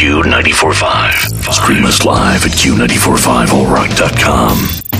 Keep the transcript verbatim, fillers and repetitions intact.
Q nine four five. Stream us live at Q nine four five all rock dot com.